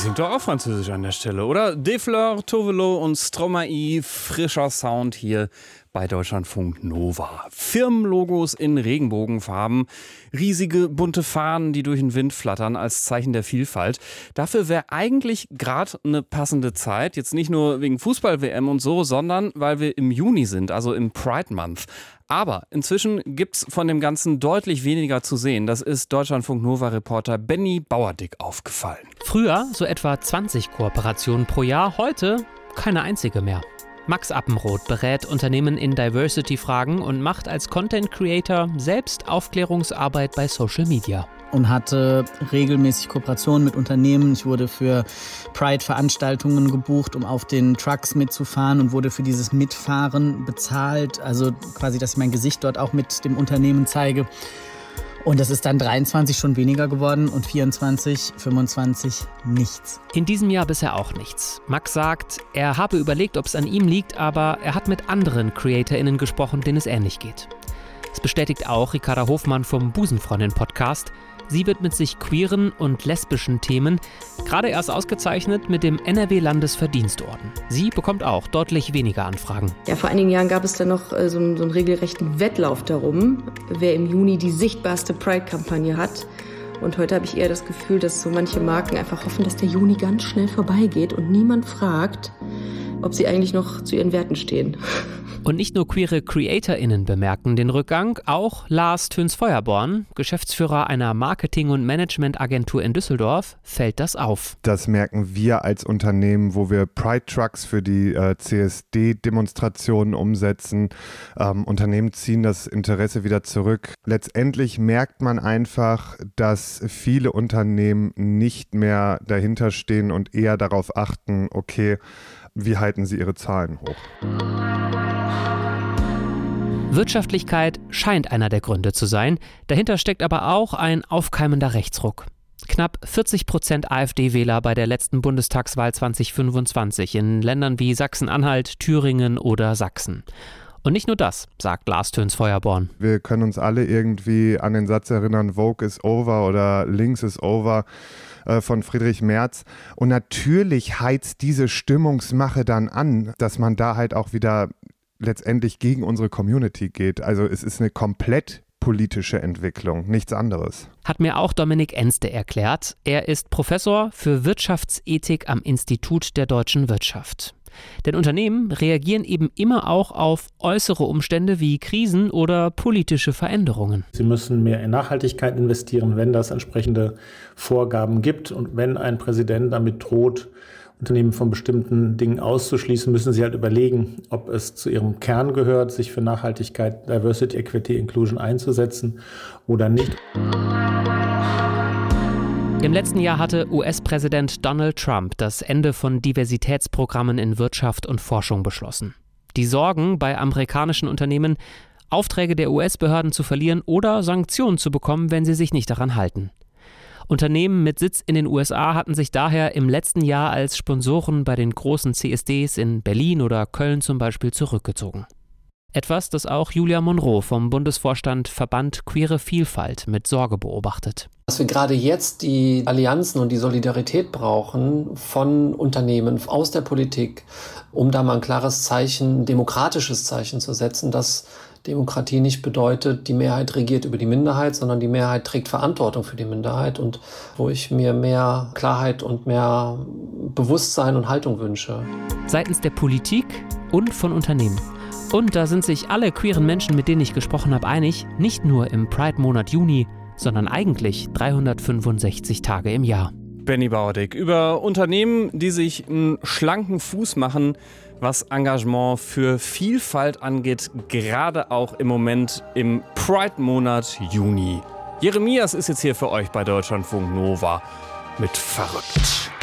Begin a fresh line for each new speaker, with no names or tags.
singt doch auch Französisch an der Stelle, oder? Defleur, Tovelo und Stromae, frischer Sound hier bei Deutschlandfunk Nova. Firmenlogos in Regenbogenfarben, riesige bunte Fahnen, die durch den Wind flattern als Zeichen der Vielfalt. Dafür wäre eigentlich gerade eine passende Zeit, jetzt nicht nur wegen Fußball-WM und so, sondern weil wir im Juni sind, also im Pride Month. Aber inzwischen gibt's von dem Ganzen deutlich weniger zu sehen. Das ist Deutschlandfunk-Nova-Reporter Benny Bauerdick aufgefallen.
Früher so etwa 20 Kooperationen pro Jahr, heute keine einzige mehr. Max Appenroth berät Unternehmen in Diversity-Fragen und macht als Content-Creator selbst Aufklärungsarbeit bei Social Media.
Und hatte regelmäßig Kooperationen mit Unternehmen. Ich wurde für Pride-Veranstaltungen gebucht, um auf den Trucks mitzufahren und wurde für dieses Mitfahren bezahlt. Also quasi, dass ich mein Gesicht dort auch mit dem Unternehmen zeige. Und das ist dann 23 schon weniger geworden und 24, 25 nichts.
In diesem Jahr bisher auch nichts. Max sagt, er habe überlegt, ob es an ihm liegt, aber er hat mit anderen CreatorInnen gesprochen, denen es ähnlich geht. Das bestätigt auch Ricarda Hofmann vom Busenfreundin-Podcast. Sie widmet sich queeren und lesbischen Themen, gerade erst ausgezeichnet mit dem NRW-Landesverdienstorden. Sie bekommt auch deutlich weniger Anfragen.
Ja, vor einigen Jahren gab es dann noch so einen regelrechten Wettlauf darum, wer im Juni die sichtbarste Pride-Kampagne hat. Und heute habe ich eher das Gefühl, dass so manche Marken einfach hoffen, dass der Juni ganz schnell vorbeigeht und niemand fragt, ob sie eigentlich noch zu ihren Werten stehen.
Und nicht nur queere CreatorInnen bemerken den Rückgang, auch Lars Töns-Feuerborn, Geschäftsführer einer Marketing- und Managementagentur in Düsseldorf, fällt das auf.
Das merken wir als Unternehmen, wo wir Pride-Trucks für die CSD-Demonstrationen umsetzen. Unternehmen ziehen das Interesse wieder zurück. Letztendlich merkt man einfach, dass viele Unternehmen nicht mehr dahinter stehen und eher darauf achten, okay, wie halten sie ihre Zahlen hoch?
Wirtschaftlichkeit scheint einer der Gründe zu sein. Dahinter steckt aber auch ein aufkeimender Rechtsruck. Knapp 40% AfD-Wähler bei der letzten Bundestagswahl 2025 in Ländern wie Sachsen-Anhalt, Thüringen oder Sachsen. Und nicht nur das, sagt Lars Töns-Feuerborn.
Wir können uns alle irgendwie an den Satz erinnern, Woke is over oder Links is over von Friedrich Merz. Und natürlich heizt diese Stimmungsmache dann an, dass man da halt auch wieder letztendlich gegen unsere Community geht. Also es ist eine komplett politische Entwicklung, nichts anderes.
Hat mir auch Dominik Enste erklärt. Er ist Professor für Wirtschaftsethik am Institut der deutschen Wirtschaft. Denn Unternehmen reagieren eben immer auch auf äußere Umstände wie Krisen oder politische Veränderungen.
Sie müssen mehr in Nachhaltigkeit investieren, wenn das entsprechende Vorgaben gibt. Und wenn ein Präsident damit droht, Unternehmen von bestimmten Dingen auszuschließen, müssen sie halt überlegen, ob es zu ihrem Kern gehört, sich für Nachhaltigkeit, Diversity, Equity, Inclusion einzusetzen oder nicht.
Im letzten Jahr hatte US-Präsident Donald Trump das Ende von Diversitätsprogrammen in Wirtschaft und Forschung beschlossen. Die Sorgen bei amerikanischen Unternehmen, Aufträge der US-Behörden zu verlieren oder Sanktionen zu bekommen, wenn sie sich nicht daran halten. Unternehmen mit Sitz in den USA hatten sich daher im letzten Jahr als Sponsoren bei den großen CSDs in Berlin oder Köln zum Beispiel zurückgezogen. Etwas, das auch Julia Monroe vom Bundesvorstand Verband Queere Vielfalt mit Sorge beobachtet.
Dass wir gerade jetzt die Allianzen und die Solidarität brauchen von Unternehmen, aus der Politik, um da mal ein klares Zeichen, ein demokratisches Zeichen zu setzen, dass Demokratie nicht bedeutet, die Mehrheit regiert über die Minderheit, sondern die Mehrheit trägt Verantwortung für die Minderheit und wo ich mir mehr Klarheit und mehr Bewusstsein und Haltung wünsche.
Seitens der Politik und von Unternehmen. Und da sind sich alle queeren Menschen, mit denen ich gesprochen habe, einig, nicht nur im Pride-Monat Juni, sondern eigentlich 365 Tage im Jahr.
Benny Bauerdick über Unternehmen, die sich einen schlanken Fuß machen, was Engagement für Vielfalt angeht, gerade auch im Moment im Pride-Monat Juni. Jeremias ist jetzt hier für euch bei Deutschlandfunk Nova mit Verrückt.